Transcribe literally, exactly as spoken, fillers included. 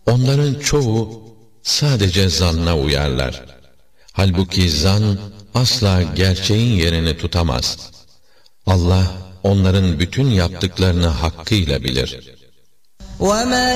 Onların çoğu sadece zanna uyarlar. Halbuki zan asla gerçeğin yerini tutamaz. Allah onların bütün yaptıklarını hakkıyla bilir. وَمَا